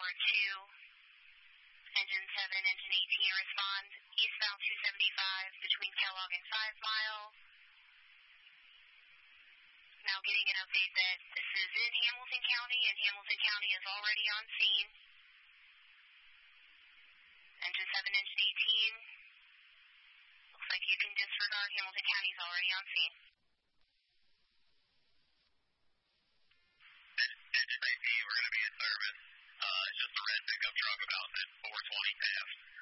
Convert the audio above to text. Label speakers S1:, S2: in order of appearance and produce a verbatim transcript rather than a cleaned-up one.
S1: four two. Engine seven, engine eighteen, respond. Eastbound two seventy-five between Kellogg and five Mile. Now getting an update that this is in Hamilton County, and Hamilton County is already on scene. Engine seven, engine eighteen. Looks like you can disregard. Hamilton County is already on scene.
S2: Engine eighteen, we're going to be in service. Uh, it's just a red pickup truck about at four twenty past.